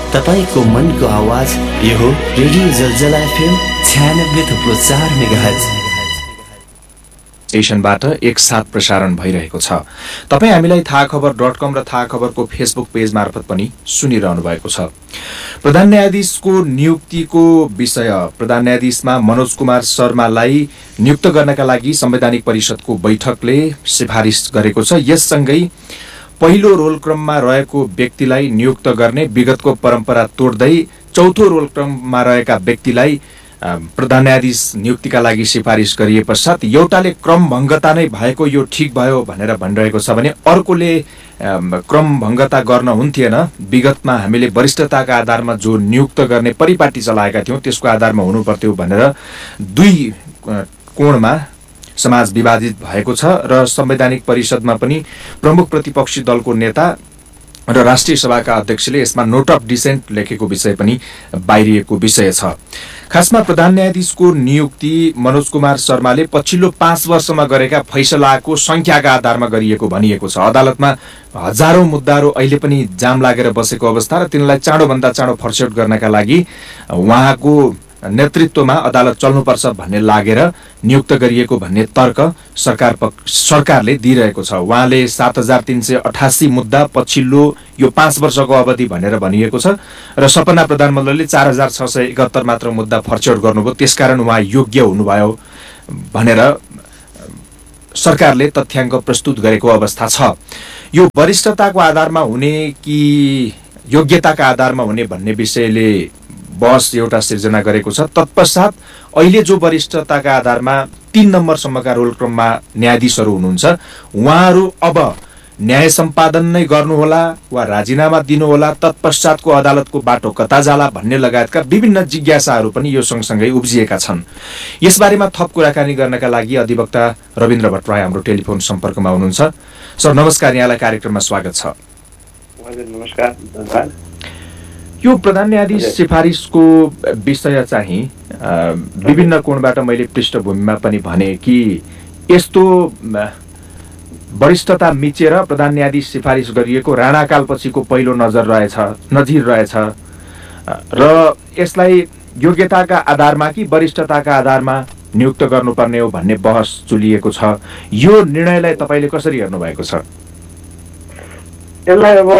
तपाईको मनको आवाज यो हो रेडियो जलजला एफएम 96.4 मेगाहर्ज स्टेशनबाट एकसाथ प्रसारण भइरहेको छ। तपाईँ हामीलाई थाहाखबर.com र थाहाखबरको फेसबुक पेज मार्फत पनि सुनिरहनु भएको छ। प्रधान न्यायाधीशको नियुक्तिको विषय प्रधान न्यायाधीशमा मनोज कुमार शर्मालाई नियुक्त गर्नका लागि संवैधानिक परिषदको बैठकले सिफारिस गरेको छ। यससँगै पहिलो रोल क्रममा रहेको व्यक्तिलाई नियुक्त गर्ने विगतको परम्परा तोड्दै चौथो रोल क्रममा रहेका व्यक्तिलाई प्रधान न्यायाधीश नियुक्तिका लागि सिफारिस गरिए पश्चात एउटाले क्रम भङ्गता नै भएको यो ठिक भयो भनेर भनिरहेको छ भने अर्कोले क्रम भङ्गता गर्न हुन्थेन। विगतमा हामीले वरिष्ठताका आधारमा जो नियुक्त गर्ने परिपाटी चलाएका थियौं त्यसको आधारमा हुनुपर्थ्यो भनेर दुई कोणमा समाज विभाजित भएको छ र संवैधानिक परिषदमा पनि प्रमुख प्रतिपक्षी दलको नेता र राष्ट्रिय सभाका अध्यक्षले यसमा नोट अफ डिसेन्ट लेखेको विषय पनि बाहिरिएको विषय छ। खासमा प्रधान न्यायाधीशको नियुक्ति मनोज कुमार शर्माले पछिल्लो 5 वर्षमा गरेका फैसलाको संख्याका आधारमा गरिएको भनिएको छ। अदालतमा हजारौं मुद्दाहरू अहिले पनि जाम लागेर बसेको अवस्था र तिनलाई चाँडोभन्दा चाँडो फर्स्यौट गर्नका लागि उहाँको नेतृत्वमा अदालत चल्नुपर्छ भन्ने लागेर नियुक्त गरिएको भन्ने तर्क सरकारले दिइरहेको छ। उहाँले 7388 मुद्दा पछिल्लो यो 5 वर्षको अवधि भनेर भनिएको छ र सपना प्रधानमन्त्रीले 4671 मात्र मुद्दा फर्स्यौट गर्नुभयो, त्यसकारण उहाँ योग्य हुनुभयो भनेर सरकारले तथ्याङ्क प्रस्तुत गरेको अवस्था छ। यो वरिष्ठताको आधारमा हुने कि योग्यताका आधारमा हुने भन्ने विषयले बहस एउटा सिर्जना गरेको छ। तत्पश्चात अहिले जो वरिष्ठताका आधारमा 3 नम्बरसम्मका रोल क्रममा न्यायाधीशहरू हुनुहुन्छ उहाँहरू अब न्याय सम्पादन नै गर्नुहोला वा राजीनामा दिनुहोला, तत्पश्चातको अदालतको बाटो कता जाला भन्ने लगायतका विभिन्न जिज्ञासाहरू पनि यो सँगसँगै उब्जिएका छन्। यसबारेमा थप कुराकानी गर्नका लागि अधिवक्ता रविन्द्र भट्टराई हाम्रो टेलिफोन सम्पर्कमा हुनुहुन्छ। सर नमस्कार, यहाँलाई कार्यक्रममा स्वागत छ। नमस्कार, धन्यवाद। यो प्रधान न्यायाधीश सिफारिसको विषय चाहिँ विभिन्न कोणबाट मैले पृष्ठभूमिमा पनि भने कि यस्तो वरिष्ठता मिचेर प्रधान न्यायाधीश सिफारिस गरिएको राणाकालपछिको पहिलो नजिर रहेछ र यसलाई योग्यताका आधारमा कि वरिष्ठताका आधारमा नियुक्त गर्नुपर्ने हो भन्ने बहस चुलिएको छ। यो निर्णयलाई तपाईँले कसरी हेर्नु भएको छ? यसलाई अब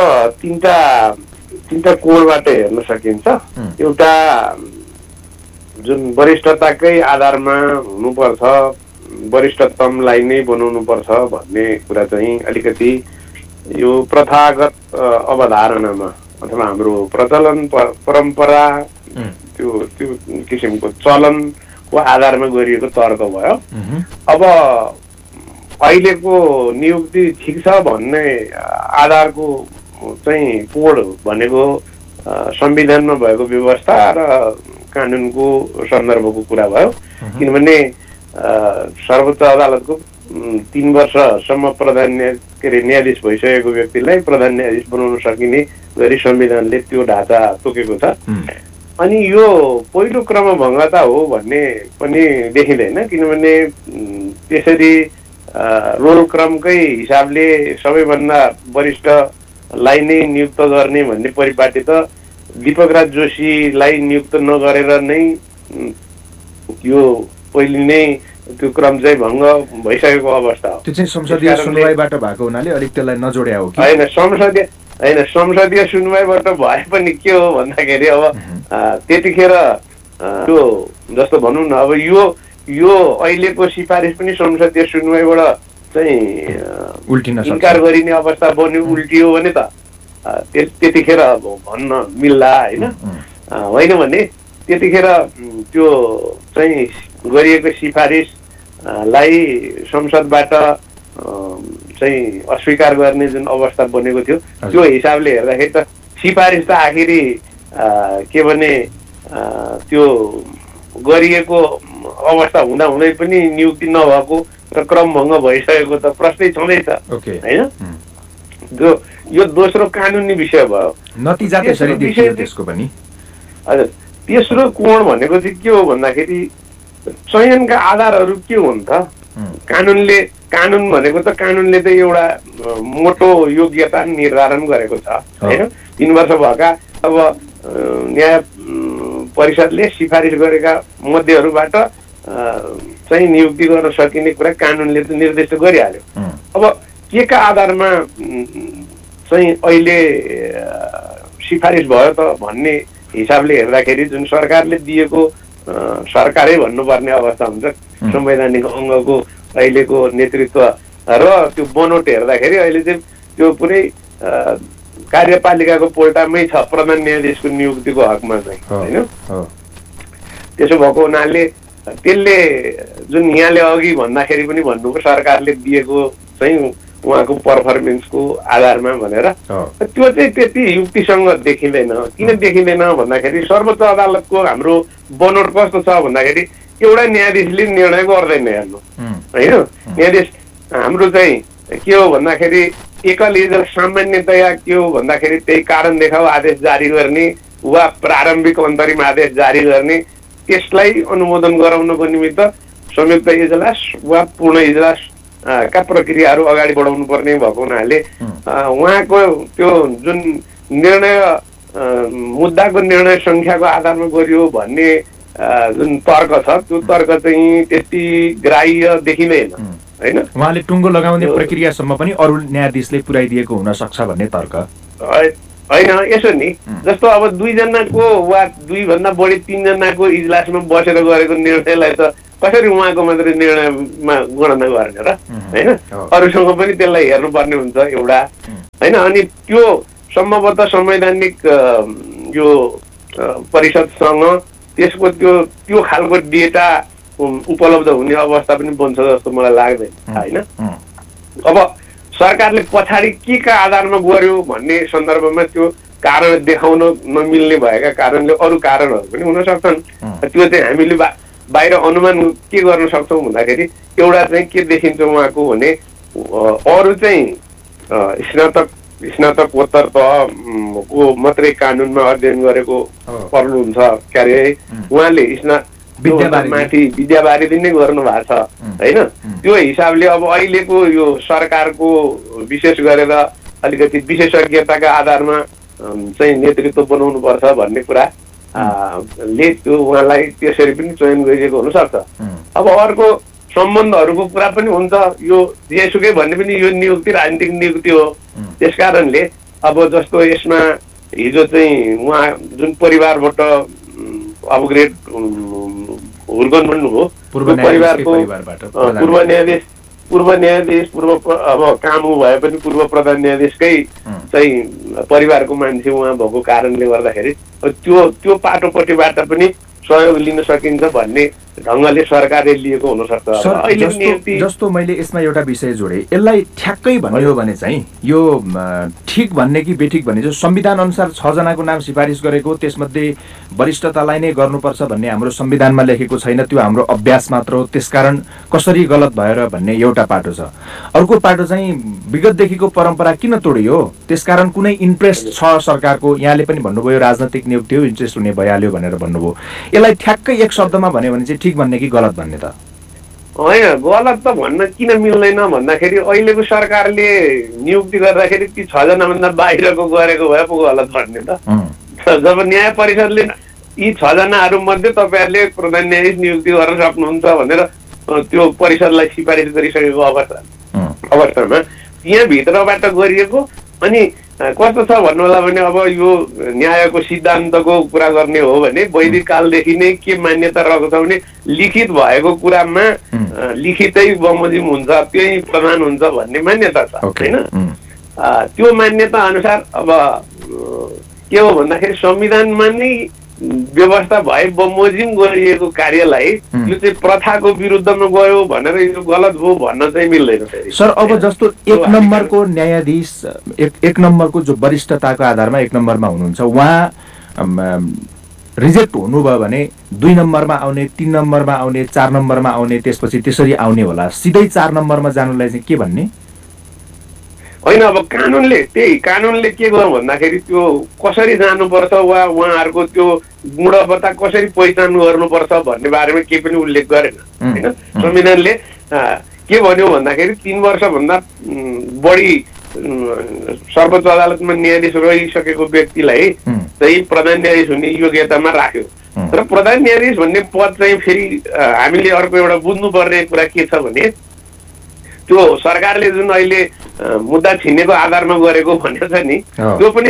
तीनटा कोणबाट हेर्न सकिन्छ। एउटा जुन वरिष्ठताकै आधारमा हुनुपर्छ, वरिष्ठतमलाई नै बनाउनु पर्छ भन्ने कुरा चाहिँ अलिकति यो प्रथागत अवधारणामा अथवा हाम्रो प्रचलन परम्परा त्यो किसिमको चलनको आधारमा गरिएको तर्क भयो। अब अहिलेको नियुक्ति ठिक छ भन्ने आधारको चाहिँ कोड भनेको संविधानमा भएको व्यवस्था र कानुनको सन्दर्भको कुरा भयो। किनभने सर्वोच्च अदालतको 3 वर्षसम्म न्यायाधीश भइसकेको व्यक्तिलाई प्रधान न्यायाधीश बनाउन सकिने गरी संविधानले त्यो ढाँचा तोकेको छ। अनि यो पहिलो क्रमभङ्गता हो भन्ने पनि देखिँदैन, किनभने त्यसरी रोल क्रमकै हिसाबले सबैभन्दा वरिष्ठलाई नै नियुक्त गर्ने भन्ने परिपाटी त दीपकराज जोशीलाई नियुक्त नगरेर नै यो पहिले नै त्यो क्रम चाहिँ भङ्ग भइसकेको अवस्था हो। त्यो चाहिँ संसदीय सुनवाईबाट भएको हुनाले अलिक त्यसलाई नजोड्या हो कि होइन? संसदीय सुनवाईबाट भए पनि के हो भन्दाखेरि अब त्यतिखेर त्यो जस्तो भनौँ न, अब यो अहिलेको सिफारिस पनि संसदीय सुनवाईबाट चाहिँ उल्टिन इन्कार गरिने अवस्था बन्यो, उल्टियो भने त त्यतिखेर अब भन्न मिल्ला होइन भने त्यतिखेर त्यो चाहिँ गरिएको सिफारिसलाई संसदबाट चाहिँ अस्वीकार गर्ने जुन अवस्था बनेको थियो त्यो हिसाबले हेर्दाखेरि त सिफारिस त आखिरी के भने त्यो गरिएको अवस्था हुँदै पनि नियुक्ति नभएको र क्रमभङ्ग भइसकेको त प्रश्नै छँदैछ होइन? यो दोस्रो कानुनी विषय भयो। नतिजा त्यसरी देखियो त्यसको पनि। हजुर, तेस्रो कोण भनेको चाहिँ के हो भन्दाखेरि चयनका आधारहरू के हुन् त? कानुन भनेको त कानुनले त एउटा मोटो योग्यता निर्धारण गरेको छ होइन? 3 वर्ष भएका अब न्याय परिषदले सिफारिस गरेका मध्येहरूबाट चाहिँ नियुक्ति गर्न सकिने कुरा कानुनले त निर्देश गरिहाल्यो। अब के का आधारमा चाहिँ अहिले सिफारिस भयो त भन्ने हिसाबले हेर्दाखेरि जुन सरकारले दिएको सरकारै भन्नुपर्ने अवस्था हुन्छ। संवैधानिक अङ्गको अहिलेको नेतृत्व र त्यो बनोट हेर्दाखेरि अहिले चाहिँ त्यो पुरै कार्यपालिकाको पोल्टामै छ प्रधान न्यायाधीशको नियुक्तिको हकमा चाहिँ होइन। त्यसो भएको हुनाले त्यसले जुन यहाँले अघि भन्दाखेरि पनि भन्नुभयो सरकारले दिएको चाहिँ उहाँको पर्फर्मेन्सको आधारमा भनेर त्यो चाहिँ त्यति युक्तिसँग देखिँदैन। किन देखिँदैन भन्दाखेरि सर्वोच्च अदालतको हाम्रो बनोट कस्तो छ भन्दाखेरि एउटा न्यायाधीशले निर्णय गर्दैन हेर्नु होइन। न्यायाधीश हाम्रो चाहिँ के हो भन्दाखेरि एकल इजलास सामान्यतया के हो भन्दाखेरि त्यही कारण देखाउ आदेश जारी गर्ने वा प्रारम्भिक अन्तरिम आदेश जारी गर्ने त्यसलाई अनुमोदन गराउनको निमित्त संयुक्त इजलास वा पूर्ण इजलास का प्रक्रियाहरू अगाडि बढाउनु पर्ने भएको हुनाले उहाँको त्यो जुन निर्णय मुद्दाको निर्णय सङ्ख्याको आधारमा गरियो भन्ने जुन तर्क छ त्यो तर्क चाहिँ त्यति ग्राह्य देखिँदैन होइन। उहाँले टुङ्गो लगाउने प्रक्रियासम्म पनि अरू न्यायाधीशले पुर्याइदिएको हुन सक्छ भन्ने तर्क होइन। यसो नि जस्तो अब 2 जनाको वा 2 भन्दा बढी 3 जनाको इजलासमा बसेर गरेको निर्णयलाई त कसरी उहाँको मात्रै निर्णयमा गणना गर्ने र होइन। अरूसँग पनि त्यसलाई हेर्नुपर्ने हुन्छ एउटा होइन। अनि त्यो सम्भवतः संवैधानिक यो परिषदसँग त्यसको त्यो खालको डेटा उपलब्ध हुने अवस्था पनि बन्छ जस्तो मलाई लाग्दैन होइन। अब सरकारले पछाडि के का आधारमा गर्यो भन्ने सन्दर्भमा त्यो कारण देखाउन नमिल्ने भएका कारणले अरू कारणहरू पनि हुन सक्छन्। त्यो चाहिँ हामीले बाहिर अनुमान के गर्न सक्छौँ भन्दाखेरि एउटा चाहिँ के देखिन्छ उहाँको भने अरू चाहिँ स्नातकोत्तर तहको मात्रै कानुनमा अध्ययन गरेको पर्नुहुन्छ के अरे उहाँले माथि विद्यावारिधि नै गर्नु भएको छ होइन। त्यो हिसाबले अब अहिलेको यो सरकारको विशेष गरेर अलिकति विशेषज्ञताका आधारमा चाहिँ नेतृत्व बनाउनु पर्छ भन्ने कुरा ले त्यो उहाँलाई त्यसरी पनि चयन गरिएको हुनसक्छ। अब अर्को सम्बन्धहरूको कुरा पनि हुन्छ। यो जेसुकै भन्ने पनि यो नियुक्ति राजनीतिक नियुक्ति हो। त्यसकारणले अब जस्तो यसमा हिजो चाहिँ उहाँ जुन परिवारबाट अपग्रेड हुर्कन भन्नुभयो परिवारको पूर्व न्यायाधीश अब कामु भए पनि पूर्व प्रधान न्यायाधीशकै चाहिँ परिवारको मान्छे उहाँ भएको कारणले गर्दाखेरि त्यो पाटोपट्टिबाट पनि सहयोग लिन सकिन्छ भन्ने ढङ्गले सरकारले लिएको हुनसक्छ। जस्तो मैले यसमा एउटा विषय जोडेँ, यसलाई ठ्याक्कै भन्ने हो भने चाहिँ यो ठिक भन्ने कि बेठिक भन्ने जो संविधान अनुसार 6 जनाको नाम सिफारिस गरेको त्यसमध्ये वरिष्ठतालाई नै गर्नुपर्छ भन्ने हाम्रो संविधानमा लेखेको छैन। त्यो हाम्रो अभ्यास मात्र हो। त्यसकारण कसरी गलत भएर भन्ने एउटा पाटो छ। अर्को पाटो चाहिँ विगतदेखिको परम्परा किन तोडियो, त्यसकारण कुनै इन्ट्रेस्ट छ सरकारको। यहाँले पनि भन्नुभयो राजनैतिक नियुक्ति हो, इन्ट्रेस्ट हुने भइहाल्यो भनेर भन्नुभयो। यसलाई ठ्याक्कै एक शब्दमा भन्यो भने चाहिँ ठिक भन्ने कि गलत भन्ने त होइन। गलत त भन्न किन मिल्दैन भन्दाखेरि अहिलेको सरकारले नियुक्ति गर्दाखेरि ती 6 जनाभन्दा बाहिरको गरेको भए पो गलत भन्ने त। जब न्याय परिषदले यी 6 जनाहरू मध्ये तपाईँहरूले प्रधान न्यायाधीश नियुक्ति गर्न सक्नुहुन्छ भनेर त्यो परिषदलाई सिफारिस गरिसकेको अवस्थामा त्यहाँभित्रबाट गरिएको अनि कस्तो छ भन्नु होला भने अब यो न्यायको सिद्धान्तको कुरा गर्ने हो भने वैदिक कालदेखि नै के मान्यता रहेको छ भने लिखित भएको कुरामा लिखितै बमोजिम हुन्छ, त्यही प्रधान हुन्छ भन्ने मान्यता छ होइन। त्यो मान्यता अनुसार अब के हो भन्दाखेरि संविधानमा नै व्यवस्था भए बमोजिम गरिएको कार्यलाई यो चाहिँ प्रथाको विरुद्धमा गयो भनेर यो गलत हो भन्न चाहिँ मिल्दैन। सर अब जस्तो 1 नम्बरको न्यायाधीश 1 नम्बरको जो वरिष्ठताको आधारमा 1 नम्बरमा हुनुहुन्छ उहाँ रिजेक्ट हुनुभयो भने 2 नम्बरमा आउने, 3 नम्बरमा आउने, 4 नम्बरमा आउने, त्यसपछि त्यसरी आउने होला। सिधै 4 नम्बरमा जानुलाई चाहिँ के भन्ने होइन। अब कानुनले के गर्नु भन्दाखेरि त्यो कसरी जानुपर्छ वा उहाँहरूको त्यो गुणवत्ता कसरी पहिचान गर्नुपर्छ भन्ने बारेमा केही पनि उल्लेख गरेन होइन। संविधानले के भन्यो भन्दाखेरि 3 वर्षभन्दा बढी सर्वोच्च अदालतमा न्यायाधीश रहिसकेको व्यक्तिलाई चाहिँ प्रधान न्यायाधीश हुने योग्यतामा राख्यो। तर प्रधान न्यायाधीश भन्ने पद चाहिँ फेरि हामीले अर्को एउटा बुझ्नुपर्ने कुरा के छ भने त्यो सरकारले जुन अहिले मुद्दा छिन्नेको आधारमा गरेको भनेको छ नि त्यो पनि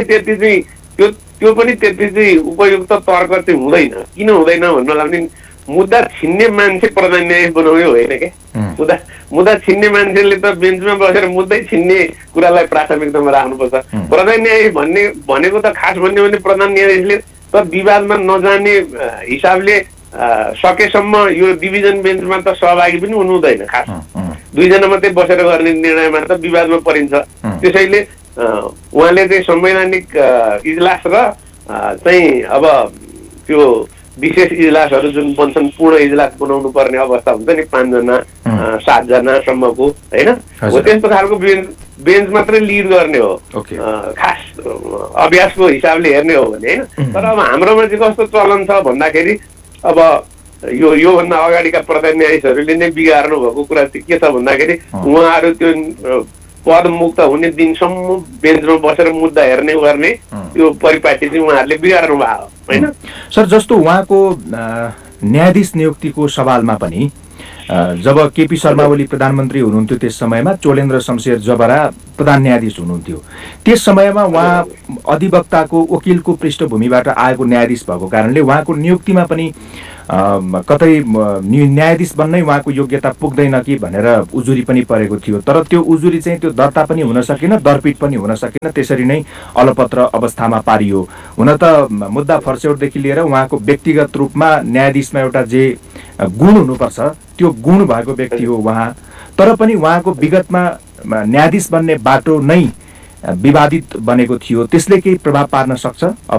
त्यति चाहिँ उपयुक्त तर्क चाहिँ हुँदैन। किन हुँदैन भन्नुलाई पनि मुद्दा छिन्ने मान्छे प्रधान न्यायाधीश बनाउने होइन क्या। मुद्दा छिन्ने मान्छेले त बेन्चमा बसेर मुद्दै छिन्ने कुरालाई प्राथमिकतामा राख्नुपर्छ। प्रधान न्यायाधीश भनेको त खास भन्यो भने प्रधान न्यायाधीशले त विवादमा नजाने हिसाबले सकेसम्म यो डिभिजन बेन्चमा त सहभागी पनि हुनु हुँदैन। खास 2 जना मात्रै बसेर गर्ने निर्णयमा त विवादमा परिन्छ। त्यसैले उहाँले चाहिँ संवैधानिक इजलास र चाहिँ अब त्यो विशेष इजलासहरू जुन बन्छन् पूर्ण इजलास बनाउनु पर्ने अवस्था हुन्छ नि 5 जना 7 जनासम्मको होइन हो त्यस्तो खालको बेन्च मात्रै लिड गर्ने हो। खास अभ्यासको हिसाबले हेर्ने हो भने होइन। तर अब हाम्रोमा चाहिँ कस्तो चलन छ भन्दाखेरि अब योभन्दा अगाडिका प्रधान न्यायाधीशहरूले नै बिगार्नु भएको कुरा चाहिँ के छ भन्दाखेरि उहाँहरू त्यो पदमुक्त हुने दिनसम्म बेन्चमा बसेर मुद्दा हेर्ने गर्ने त्यो परिपाटी चाहिँ उहाँहरूले बिगार्नु भएको होइन। सर जस्तो उहाँको न्यायाधीश नियुक्तिको सवालमा पनि जब केपी शर्मा ओली प्रधानमन्त्री हुनुहुन्थ्यो त्यस समयमा चोलेन्द्र शमशेर जबरा प्रधान न्यायाधीश हुनुहुन्थ्यो। त्यस समयमा उहाँ अधिवक्ताको वकिलको पृष्ठभूमिबाट आएको न्यायाधीश भएको कारणले उहाँको नियुक्तिमा पनि कतै न्यायाधीश बन्नै उहाँको योग्यता पुग्दैन कि भनेर उजुरी पनि परेको थियो। तर त्यो उजुरी चाहिँ त्यो दर्ता पनि हुन सकेन, दरपिट पनि हुन सकेन, त्यसरी नै अलपत्र अवस्थामा पारियो। हुन त मुद्दा फर्स्यौटदेखि लिएर उहाँको व्यक्तिगत रूपमा न्यायाधीशमा एउटा जे गुण हुनुपर्छ त्यो गुण भएको व्यक्ति हो उहाँ। तर पनि उहाँको विगतमा न्यायाधीश बन्ने बाटो नै विवादित बनेको थियो। त्यसले केही प्रभाव पार्न सक्छ अब?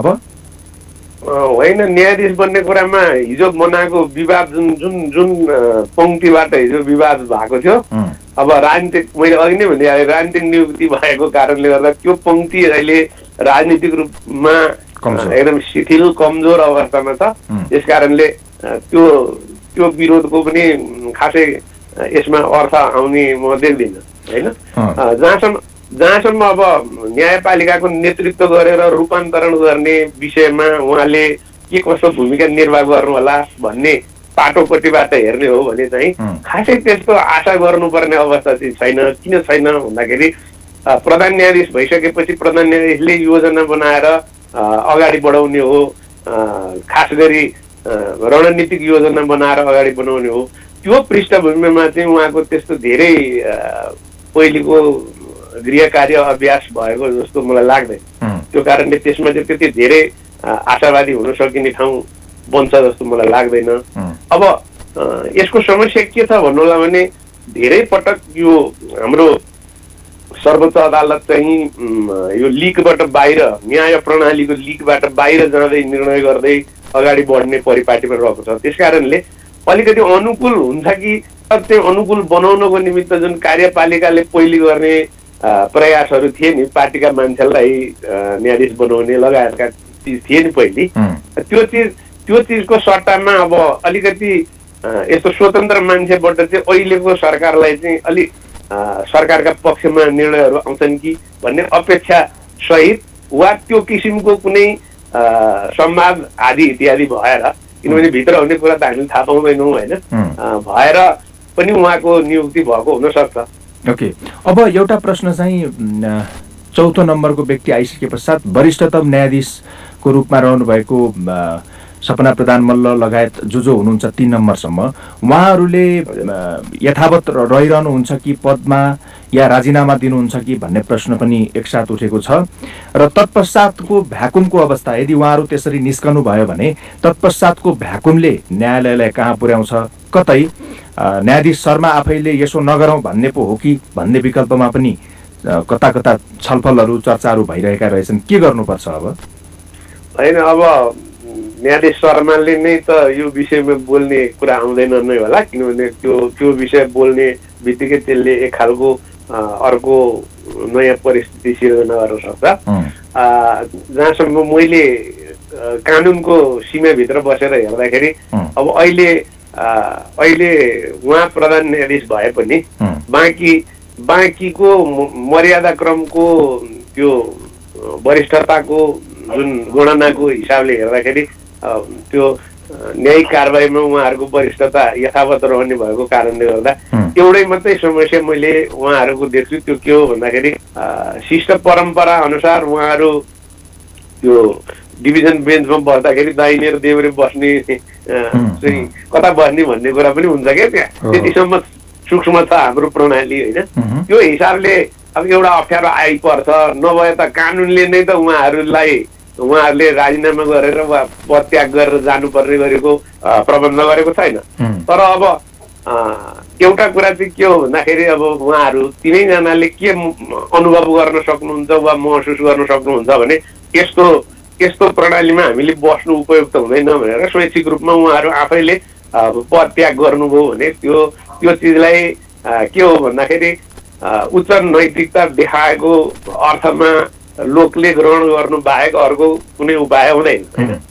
होइन, न्यायाधीश बन्ने कुरामा हिजो बनाएको विवाद जुन पंक्तिबाट हिजो विवाद भएको थियो अब राजनीतिक मैले अघि नै भनिहालेँ राजनीतिक नियुक्ति भएको कारणले गर्दा त्यो पंक्ति अहिले राजनीतिक रूपमा एकदम शिथिल कमजोर अवस्थामा छ। यस कारणले त्यो विरोधको पनि खासै यसमा अर्थ आउने म देख्दिनँ होइन। जहाँसम्म अब न्यायपालिकाको नेतृत्व गरेर रूपान्तरण गर्ने विषयमा उहाँले के कस्तो भूमिका निर्वाह गर्नु होला भन्ने पाटोपट्टिबाट हेर्ने हो भने चाहिँ खासै त्यस्तो आशा गर्नुपर्ने अवस्था चाहिँ छैन। किन छैन भन्दाखेरि प्रधान न्यायाधीश भइसकेपछि प्रधान न्यायाधीशले योजना बनाएर अगाडि बढाउने हो, खास गरी रणनीतिक योजना बनाएर अगाडि बढाउने हो। त्यो पृष्ठभूमिमा चाहिँ उहाँको त्यस्तो धेरै पहिलेको गृह कार्य अभ्यास भएको जस्तो मलाई लाग्दैन। त्यो कारणले त्यसमा चाहिँ त्यति धेरै आशावादी हुन सकिने ठाउँ बन्छ जस्तो मलाई लाग्दैन। अब यसको समस्या के छ भन्नुलाई भने धेरै पटक यो हाम्रो सर्वोच्च अदालत चाहिँ यो लिकबाट बाहिर न्याय प्रणालीको लिकबाट बाहिर जाँदै निर्णय गर्दै अगाडि बढ्ने परिपाटीमा रहेको छ। त्यस कारणले अलिकति अनुकूल हुन्छ कि त्यो अनुकूल बनाउनको निमित्त जुन कार्यपालिकाले पहिले गर्ने प्रयासहरू थिए नि पार्टीका मान्छेलाई न्यायाधीश बनाउने लगायतका चिज थिए नि पहिले त्यो चिजको सट्टामा अब अलिकति यस्तो स्वतन्त्र मान्छेबाट चाहिँ अहिलेको सरकारलाई चाहिँ अलिक सरकारका पक्षमा निर्णयहरू आउँछन् कि भन्ने अपेक्षा सहित वा त्यो किसिमको कुनै संवाद आदि इत्यादि भएर किनभने भित्र हुने कुरा त हामीले थाहा पाउँदैनौँ होइन भएर पनि उहाँको नियुक्ति भएको हुनसक्छ। ओके, अब एउटा प्रश्न चाहिँ चौथो नम्बरको व्यक्ति आइसके पश्चात वरिष्ठतम न्यायाधीशको रूपमा रहनुभएको सपना प्रधान मल्ल लगायत जो हुनुहुन्छ 3 नम्बरसम्म उहाँहरूले यथावत रहिरहनुहुन्छ कि पदमा या राजीनामा दिनुहुन्छ कि भन्ने प्रश्न पनि एकसाथ उठेको छ। र तत्पश्चातको भ्याकुमको अवस्था यदि उहाँहरू त्यसरी निस्कनु भयो भने तत्पश्चातको भ्याकुमले न्यायालयलाई कहाँ पुर्याउँछ? कतै न्यायाधीश शर्मा आफैले यसो नगरौँ भन्ने पो हो कि भन्ने विकल्पमा पनि कता कता छलफलहरू चर्चाहरू भइरहेका रहेछन्। के गर्नुपर्छ अब? होइन, अब न्यायाधीश शर्माले नै त यो विषयमा बोल्ने कुरा आउँदैन नै होला किनभने त्यो विषय बोल्ने बित्तिकै त्यसले एक खालको अर्को नयाँ परिस्थिति सिर्जना गर्न सक्छ। जहाँसम्म मैले कानुनको सीमाभित्र बसेर हेर्दाखेरि अब अहिले उहाँ प्रधान न्यायाधीश भए पनि बाँकीको मर्यादा क्रमको त्यो वरिष्ठताको जुन गणनाको हिसाबले हेर्दाखेरि त्यो न्यायिक कारबाहीमा उहाँहरूको वरिष्ठता यथावत रहने भएको कारणले गर्दा एउटै मात्रै समस्या मैले उहाँहरूको देख्छु। त्यो के हो भन्दाखेरि शिष्ट परम्परा अनुसार उहाँहरू त्यो डिभिजन बेन्चमा बस्दाखेरि दाहिने र देब्रे बस्ने चाहिँ कता बस्ने भन्ने कुरा पनि हुन्छ क्या। त्यहाँ त्यतिसम्म सूक्ष्म छ हाम्रो प्रणाली होइन। त्यो हिसाबले अब एउटा अप्ठ्यारो आइपर्छ। नभए त कानुनले नै त उहाँहरूले राजीनामा गरेर वा पदत्याग गरेर जानुपर्ने गरेको प्रबन्ध गरेको छैन। तर अब एउटा कुरा चाहिँ के हो भन्दाखेरि अब उहाँहरू तिनैजनाले के अनुभव गर्न सक्नुहुन्छ वा महसुस गर्न सक्नुहुन्छ भने यस्तो प्रणालीमा हामीले बस्नु उपयुक्त हुँदैन भनेर स्वैच्छिक रूपमा उहाँहरू आफैले पदत्याग गर्नुभयो भने त्यो चिजलाई के हो भन्दाखेरि उच्च नैतिकता देखाएको अर्थमा लोकले ग्रहण गर्नु बाहेक अर्को कुनै उपाय हुँदैन।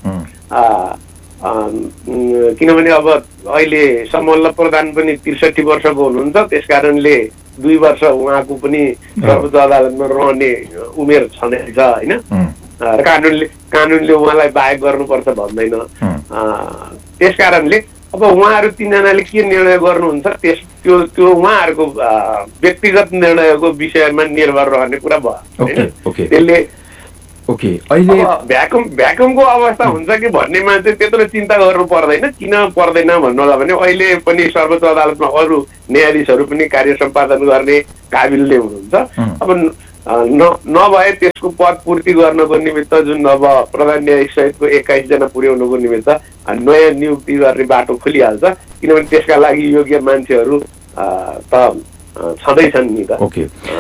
किनभने अब अहिले समल्ल प्रधान पनि 63 वर्षको हुनुहुन्छ। त्यसकारणले 2 वर्ष उहाँको पनि सर्वोच्च अदालतमा रहने उमेर छँदैछ होइन। कानुनले उहाँलाई बाहेक गर्नुपर्छ भन्दैन। त्यसकारणले अब उहाँहरू तिनजनाले के निर्णय गर्नुहुन्छ त्यो उहाँहरूको व्यक्तिगत निर्णयको विषयमा निर्भर रहने कुरा भयो। त्यसले भ्याकुमको अवस्था हुन्छ कि भन्नेमा चाहिँ त्यत्रो चिन्ता गर्नु पर्दैन। किन पर्दैन भन्नु होला भने अहिले पनि सर्वोच्च अदालतमा अरू न्यायाधीशहरू पनि कार्य सम्पादन गर्ने काबिलले हुनुहुन्छ। अब नभए त्यसको पद पूर्ति गर्नको निमित्त जुन अब प्रधान न्यायाधीश सहितको 21 जना पुर्याउनुको निमित्त नयाँ नियुक्ति गर्ने बाटो खोलिहाल्छ। किनभने त्यसका लागि योग्य मान्छेहरू त छँदैछन् नि त।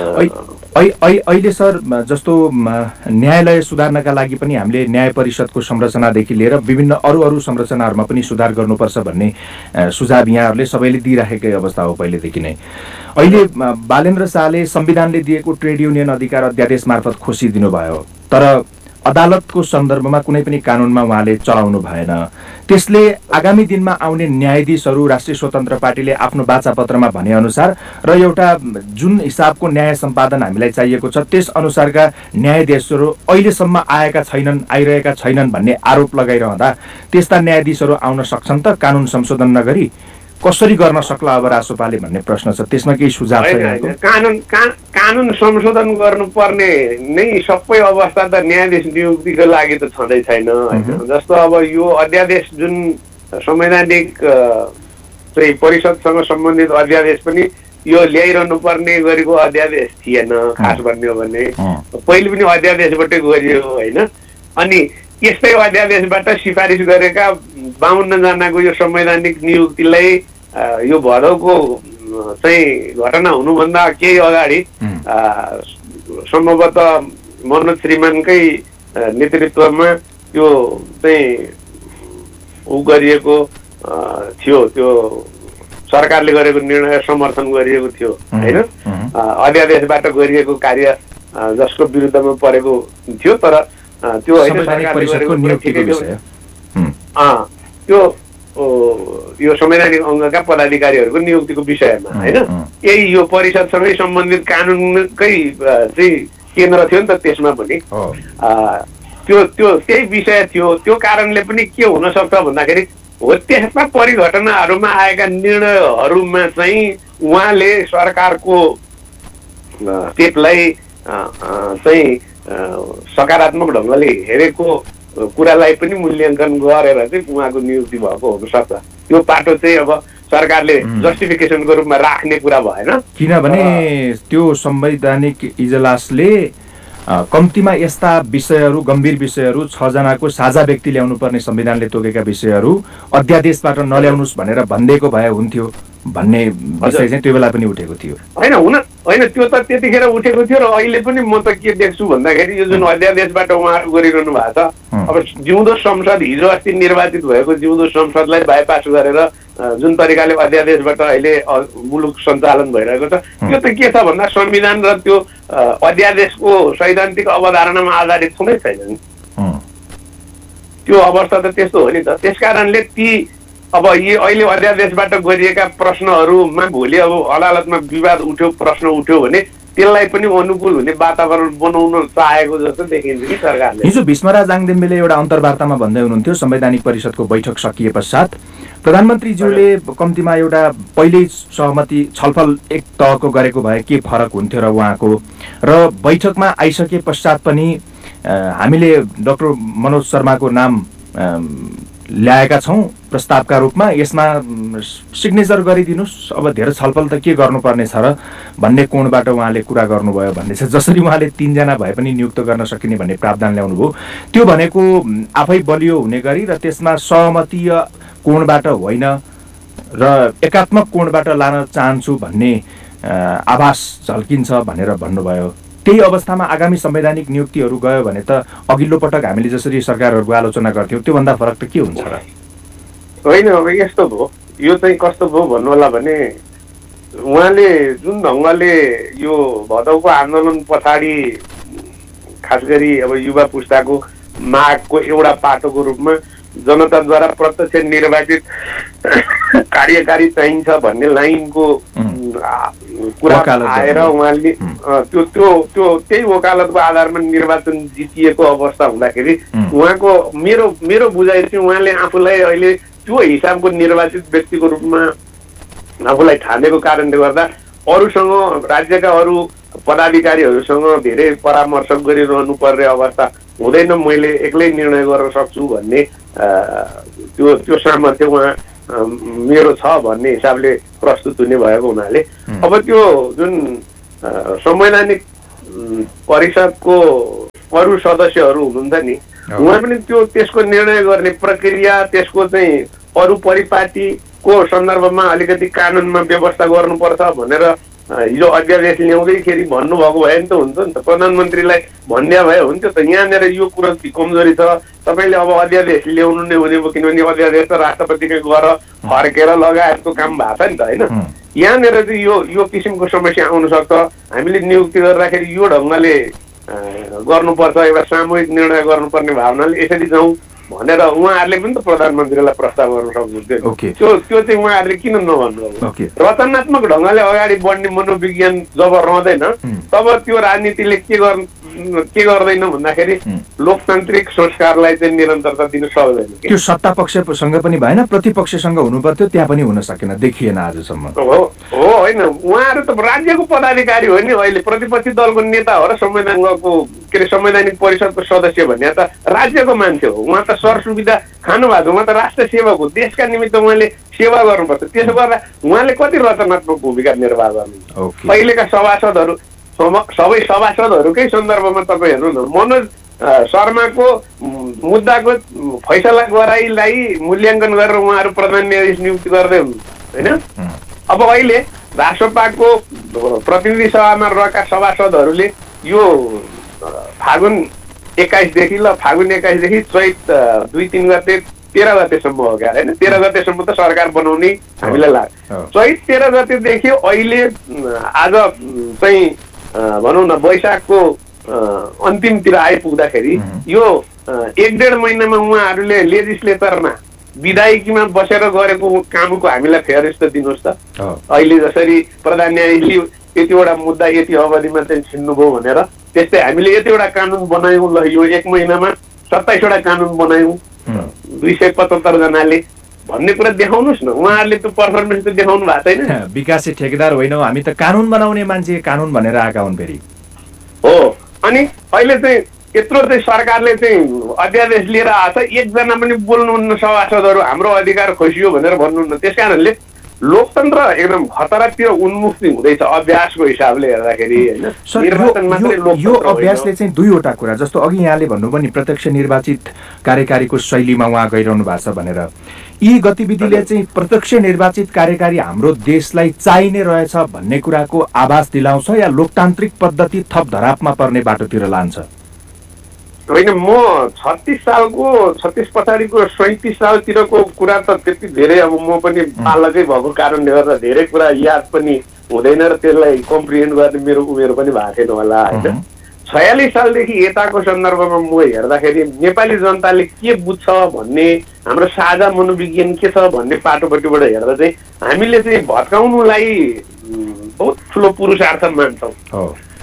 अहिले सर जस्तो न्यायालय सुधार्नका लागि पनि हामीले न्याय परिषदको संरचनादेखि लिएर विभिन्न अरू संरचनाहरूमा पनि सुधार गर्नुपर्छ भन्ने सुझाव यहाँहरूले सबैले दिइराखेकै अवस्था हो पहिलेदेखि नै। अहिले बालेन्द्र शाहले संविधानले दिएको ट्रेड युनियन अधिकार अध्यादेश मार्फत खोसिदिनु भयो, तर अदालतको सन्दर्भमा कुनै पनि कानुनमा उहाँले चलाउनु भएन। त्यसले आगामी दिनमा आउने न्यायाधीशहरू राष्ट्रिय स्वतन्त्र पार्टीले आफ्नो वाचापत्रमा भने अनुसार र एउटा जुन हिसाबको न्याय सम्पादन हामीलाई चाहिएको छ त्यस अनुसारका न्यायाधीशहरू अहिलेसम्म आइरहेका छैनन् भन्ने आरोप लगाइरहँदा त्यस्ता न्यायाधीशहरू आउन सक्छन् त कानुन संशोधन नगरी? कसरी गर्न सक्ला अब रासोपाले भन्ने प्रश्न छ। त्यसमा केही सुझाव छ? कानुन संशोधन गर्नुपर्ने नै सबै अवस्था त न्यायाधीश नियुक्तिको लागि त छँदै छैन होइन। जस्तो अब यो अध्यादेश जुन संवैधानिक चाहिँ परिषदसँग सम्बन्धित अध्यादेश पनि यो ल्याइरहनु पर्ने गरेको अध्यादेश थिएन। खास भन्ने हो भने पहिले पनि अध्यादेशबाटै गरियो होइन। अनि यस्तै अध्यादेशबाट सिफारिस गरेका 52 जनाको यो संवैधानिक नियुक्तिलाई यो भदौको चाहिँ घटना हुनुभन्दा केही अगाडि सम्भवतः मनोज श्रीमानकै नेतृत्वमा त्यो चाहिँ गरिएको थियो। त्यो सरकारले गरेको निर्णय समर्थन गरिएको थियो होइन। अध्यादेशबाट गरिएको कार्य जसको विरुद्धमा परेको थियो। तर त्यो होइन सरकारले गरेको त्यो यो संवैधानिक अङ्गका पदाधिकारीहरूको नियुक्तिको विषयमा होइन। यही यो परिषदसँगै सम्बन्धित कानुनकै चाहिँ केन्द्र थियो नि त त्यसमा पनि त्यही विषय थियो। त्यो कारणले पनि के हुन सक्छ भन्दाखेरि हो त्यस्ता परिघटनाहरूमा आएका निर्णयहरूमा चाहिँ उहाँले सरकारको स्टेपलाई चाहिँ सकारात्मक ढङ्गले हेरेको कुरालाई पनि मूल्याङ्कन गरेर चाहिँ उहाँको नियुक्ति भएको हुनसक्छ। त्यो पाटो चाहिँ अब सरकारले जस्टिफिकेसनको रूपमा राख्ने कुरा भएन। किनभने त्यो संवैधानिक इजलासले कम्तीमा यस्ता विषयहरू गम्भीर विषयहरू 6 जनाको साझा व्यक्ति ल्याउनु पर्ने संविधानले तोकेका विषयहरू अध्यादेशबाट नल्याउनुस् भनेर भनिदिएको भए हुन्थ्यो भन्ने विषय चाहिँ त्यो बेला पनि उठेको थियो होइन। त्यो त त्यतिखेर उठेको थियो र अहिले पनि म त के देख्छु भन्दाखेरि यो जुन अध्यादेशबाट उहाँहरू गरिरहनु भएको छ अब जिउँदो संसद हिजो अस्ति निर्वाचित भएको जिउँदो संसदलाई बाइपास गरेर जुन तरिकाले अध्यादेशबाट अहिले मुलुक सञ्चालन भइरहेको छ त्यो त के छ भन्दा संविधान र त्यो अध्यादेशको सैद्धान्तिक अवधारणामा आधारित कुनै छैन नि। त्यो अवस्था त त्यस्तो हो नि त। त्यसकारणले ती अब यी अहिले अध्यादेशबाट गरिएका प्रश्नहरूमा भोलि अब अदालतमा विवाद उठ्यो प्रश्न उठ्यो भने त्यसलाई पनि अनुकूल हुने वातावरण बनाउन चाहेको जस्तो देखिन्छ कि सरकारले। हिजो भीष्मराज आङदेम्बेले एउटा अन्तर्वार्तामा भन्दै हुनुहुन्थ्यो संवैधानिक परिषदको बैठक सकिए पश्चात प्रधानमन्त्रीज्यूले कम्तीमा एउटा पहिल्यै सहमति छलफल एक तहको गरेको भए के फरक हुन्थ्यो र उहाँको र बैठकमा आइसके पश्चात पनि हामीले डाक्टर मनोज शर्माको नाम ल्याएका छौँ प्रस्तावका रूपमा, यसमा सिग्नेचर गरिदिनुहोस्, अब धेरै छलफल त के गर्नुपर्ने छ र भन्ने कोणबाट उहाँले कुरा गर्नुभयो भन्ने छ। जसरी उहाँले 3 जना भए पनि नियुक्त गर्न सकिने भन्ने प्रावधान ल्याउनुभयो, त्यो भनेको आफै बलियो हुने गरी र त्यसमा सहमतीय कोणबाट होइन र एकात्मक कोणबाट लान चाहन्छु भन्ने आभास झल्किन्छ भनेर भन्नुभयो। त्यही अवस्थामा आगामी संवैधानिक नियुक्तिहरू गयो भने त अघिल्लो पटक हामीले जसरी सरकारहरूको आलोचना गर्थ्यौँ त्योभन्दा फरक त के हुन्छ र? होइन, अब यस्तो भयो, यो चाहिँ कस्तो भयो भन्नु होला भने उहाँले जुन ढङ्गले यो भदौको आन्दोलन पछाडि खास गरी अब युवा पुस्ताको मागको एउटा पाटोको रूपमा जनताद्वारा प्रत्यक्ष निर्वाचित कार्यकारी चाहिन्छ भन्ने लाइनको कुरा आएर उहाँले त्यही वकालतको आधारमा निर्वाचन जितिएको अवस्था हुँदाखेरि उहाँको मेरो बुझाइ चाहिँ उहाँले आफूलाई अहिले त्यो हिसाबको निर्वाचित व्यक्तिको रूपमा आफूलाई ठानेको कारणले गर्दा अरूसँग राज्यका अरू पदाधिकारीहरूसँग धेरै परामर्श गरिरहनु पर्ने अवस्था हुँदैन, मैले एक्लै निर्णय गर्न सक्छु भन्ने त्यो सामर्थ्य उहाँ मेरो छ भन्ने हिसाबले प्रस्तुत हुने भएको हुनाले अब त्यो जुन संवैधानिक परिषदको अरू सदस्यहरू हुनुहुन्छ नि, उहाँ पनि त्यसको निर्णय गर्ने प्रक्रिया, त्यसको चाहिँ अरू परिपाटीको सन्दर्भमा अलिकति कानुनमा व्यवस्था गर्नुपर्छ भनेर हिजो अध्यादेश ल्याउँदैखेरि भन्नुभएको भए नि त हुन्छ नि त, प्रधानमन्त्रीलाई भन्ने भए हुन्थ्यो त। यहाँनिर यो कुरो कमजोरी छ, तपाईँले अब अध्यादेश ल्याउनु नै हुने भयो, किनभने अध्यादेश त राष्ट्रपतिकै गएर फर्केर लगाएको काम भएको छ नि त, होइन? यहाँनिर चाहिँ यो किसिमको समस्या आउन सक्छ। हामीले नियुक्ति गर्दाखेरि यो ढङ्गले गर्नुपर्छ, एउटा सामूहिक निर्णय गर्नुपर्ने भावनाले यसरी जाउँ भनेर उहाँहरूले पनि त प्रधानमन्त्रीलाई प्रस्ताव गर्न सक्नुहुन्थ्यो। त्यो चाहिँ उहाँहरूले किन नभन्नुभयो? रचनात्मक ढङ्गले अगाडि बढ्ने मनोविज्ञान जब रहँदैन तब त्यो राजनीतिले के गर्दैन भन्दाखेरि लोकतान्त्रिक संस्कारलाई चाहिँ निरन्तरता दिन सक्दैन। त्यो सत्ता पक्षसँग पनि भएन, प्रतिपक्षसँग हुनु पर्थ्यो, त्यहाँ पनि हुन सकेन, देखिएन आजसम्म। हो होइन, उहाँहरू त राज्यको पदाधिकारी हो नि, अहिले प्रतिपक्षी दलको नेता हो र संवैधानिक परिषदको सदस्य भन्ने त राज्यको मान्छे हो। उहाँ त सर सुविधा खानु भएको, उहाँ त राष्ट्र सेवक हो, देशका निमित्त उहाँले सेवा गर्नुपर्छ। त्यसो गर्दा उहाँले कति रचनात्मक भूमिका निर्वाह गर्नुहुन्छ? अहिलेका सबै सभासदहरूकै सन्दर्भमा तपाईँ हेर्नु न, मनोज शर्माको मुद्दाको फैसला गराइलाई मूल्याङ्कन गरेर उहाँहरू प्रधान न्यायाधीश नियुक्ति गर्दै हुनु होइन। अब अहिले राष्ट्रपाको प्रतिनिधि सभामा रहेका सभासदहरूले यो फागुन 21देखि चैत 2-3 गते 13 गतेसम्म हो क्या होइन, 13 गतेसम्म त सरकार बनाउने हामीलाई लाग्छ। चैत 13 गतेदेखि अहिले आज चाहिँ भनौँ न वैशाखको अन्तिमतिर आइपुग्दाखेरि यो 1-1.5 महिनामा उहाँहरूले लेजिस्लेचरमा विधायकीमा बसेर गरेको कामको हामीलाई फेरिस्त दिनुहोस् त। अहिले जसरी प्रधान न्यायाधीशले यतिवटा मुद्दा यति अवधिमा चाहिँ छिन्नुभयो भनेर, त्यस्तै हामीले यतिवटा कानुन बनायौँ, ल यो 1 महिनामा 27वटा कानुन बनायौँ 275 जनाले भन्ने कुरा देखाउनुहोस् न। उहाँहरूले त्यो पर्फर्मेन्स त देखाउनु भएको छैन। विकासे ठेकेदार होइनौ हामी, त कानुन बनाउने मान्छे, कानुन भनेर आएका हुन् फेरि। हो, अनि अहिले चाहिँ यत्रो चाहिँ सरकारले चाहिँ अध्यादेश लिएर आएको छ, एकजना पनि बोल्नुहुन्न सभासदहरू हाम्रो अधिकार खोसियो भनेर भन्नुहुन्न। त्यस कारणले लोकतन्त्र एकदम खतरातिर उन्मुक्ति हुँदैछ अभ्यासको हिसाबले हेर्दाखेरि होइन। यो अभ्यासले चाहिँ दुईवटा कुरा, जस्तो अघि यहाँले भन्नुभयो नि प्रत्यक्ष निर्वाचित कार्यकारीको शैलीमा उहाँ गइरहनु भएको छ भनेर, यी गतिविधिले चाहिँ प्रत्यक्ष निर्वाचित कार्यकारी हाम्रो देशलाई चाहिने रहेछ भन्ने कुराको आभास दिलाउँछ या लोकतान्त्रिक पद्धति थप धरापमा पर्ने बाटोतिर लान्छ? होइन, म 36 पछाडिको 37 सालतिरको कुरा त त्यति धेरै अब म पनि बालकै भएको कारणले गर्दा धेरै कुरा याद पनि हुँदैन र त्यसलाई कम्प्रिहेन्ड गर्ने मेरो उमेर पनि भएको छैन होला होइन। 46 सालदेखि यताको सन्दर्भमा म हेर्दाखेरि नेपाली जनताले के बुझ्छ भन्ने, हाम्रो साझा मनोविज्ञान के छ भन्ने पाटोपट्टिबाट हेर्दा चाहिँ हामीले चाहिँ भत्काउनुलाई बहुत ठुलो पुरुषार्थ मान्छौँ।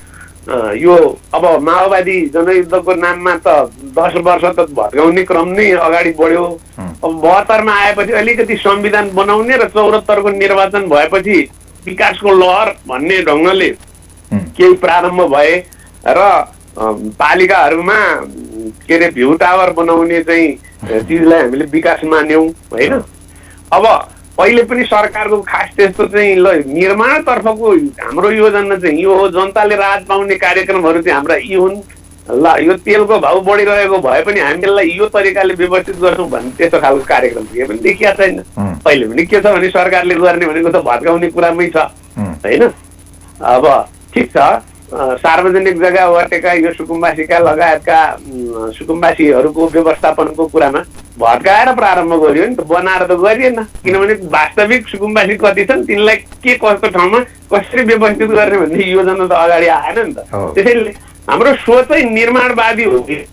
यो अब माओवादी जनयुद्धको नाममा त 10 वर्ष त भत्काउने क्रम नै अगाडि बढ्यो। अब 72 मा आएपछि अलिकति संविधान बनाउने र 74 को निर्वाचन भएपछि विकासको लहर भन्ने ढङ्गले केही प्रारम्भ भए र पालिकाहरूमा के अरे भ्यू टावर बनाउने चाहिँ चिजलाई हामीले विकास मान्यौँ होइन। अब पहिले पनि सरकारको खास त्यस्तो चाहिँ ल निर्माणतर्फको हाम्रो योजना चाहिँ यो हो, जनताले राहत पाउने कार्यक्रमहरू चाहिँ हाम्रा यी हुन्। ल यो तेलको भाउ बढिरहेको भए पनि हामीलाई यो तरिकाले व्यवस्थित गर्छौँ भन्ने त्यस्तो खालको कार्यक्रम केही पनि देखिया छैन। पहिले पनि के छ भने सरकारले गर्ने भनेको त भत्काउने कुरामै छ होइन। अब ठिक छ, सार्वजनिक जग्गा ओगटेका यो सुकुम्बासीका लगायतका सुकुम्बासीहरूको व्यवस्थापनको कुरामा भत्काएर प्रारम्भ गरियो नि त, बनाएर त गरिएन। किनभने वास्तविक सुकुम्बासी कति छन्, तिनलाई के कस्तो ठाउँमा कसरी व्यवस्थित गर्ने भन्ने योजना त अगाडि आएन नि त। त्यसैले हाम्रो सोचै निर्माणवादी हो कि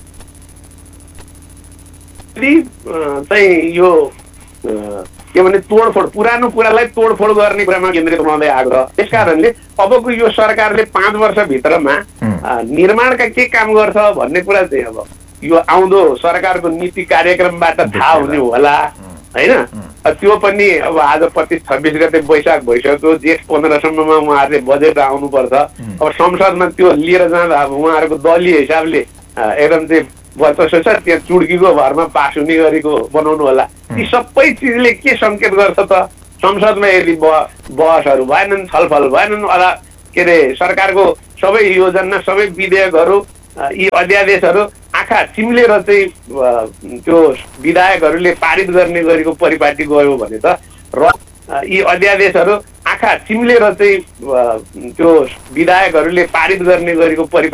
चाहिँ यो के भने तोडफोड, पुरानो कुरालाई तोडफोड गर्ने कुरामा केन्द्रित रहँदै आग्रह। त्यस कारणले अबको यो सरकारले 5 वर्षभित्रमा निर्माणका के काम गर्छ भन्ने कुरा चाहिँ अब यो आउँदो सरकारको नीति कार्यक्रमबाट थाहा हुने होला होइन। त्यो पनि अब आज 25-26 गते वैशाख भइसक्यो, जेठ 15 सम्ममा उहाँहरूले बजेट आउनुपर्छ। अब संसदमा त्यो लिएर जाँदा अब उहाँहरूको दलीय हिसाबले एकदम चाहिँ वर्चस्व छ, त्यहाँ चुड्कीको भरमा पास हुने गरेको बनाउनु होला। ती सबै चिजले के सङ्केत गर्छ त, संसदमा यदि बहसहरू भएनन्, छलफल भएनन्, के अरे सरकारको सबै योजना सबै विधेयकहरू यी अध्यादेशहरू आँखा चिम्लेर चाहिँ त्यो विधायकहरूले पारित गर्ने गरेको परिपाटी गयो भने त र यी अध्यादेशहरू आँखा चिम्लेर चाहिँ त्यो विधायकहरूले पारित गर्ने गरेको